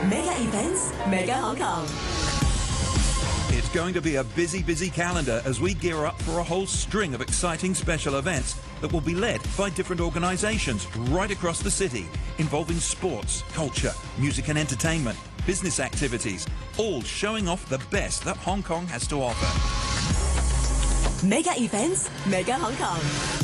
Mega events, Mega Hong Kong. It's going to be a busy calendar as we gear up for a whole string of exciting special events that will be led by different organisations right across the city, involving sports, culture, music and entertainment, business activities, all showing off the best that Hong Kong has to offer. Mega events, Mega Hong Kong.